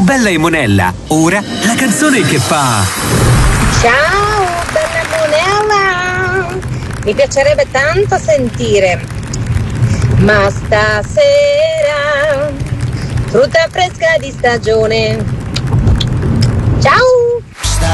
bella e Monella, ora la canzone che fa... Ciao, bella Monella! Mi piacerebbe tanto sentire. Ma stasera, frutta fresca di stagione. Ciao!